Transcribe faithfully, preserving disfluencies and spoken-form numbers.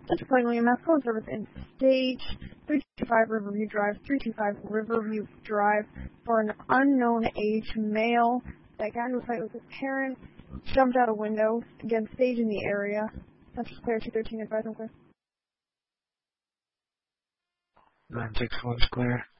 Central Plain William Mass phone service in stage three two five Riverview Drive, three two five Riverview Drive for an unknown age male that got into a fight with his parents, jumped out a window, again stage in the area. Central Clear two thirteen advice on clear. nine six one's clear.